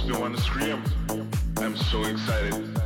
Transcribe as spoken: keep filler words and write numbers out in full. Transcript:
makes me want to scream. I'm so excited.